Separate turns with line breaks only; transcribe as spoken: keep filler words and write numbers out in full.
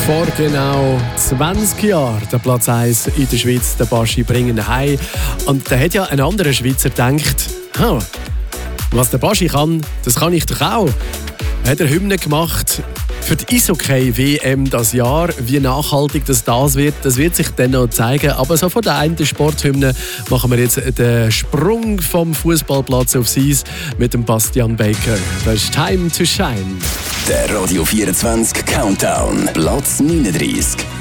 Vor genau zwanzig Jahren der Platz eins in der Schweiz, der Baschi bringen heim. Und da hat ja ein anderer Schweizer gedacht, oh, was der Baschi kann, das kann ich doch auch. Er hat eine Hymne gemacht für die Eishockey-W M das Jahr. Wie nachhaltig das, das wird, das wird sich dann noch zeigen. Aber so von der einen Sporthymne machen wir jetzt den Sprung vom Fußballplatz aufs Eis mit dem Bastian Baker. Das ist Time to Shine.
Der Radio vierundzwanzig Countdown, Platz neununddreißig.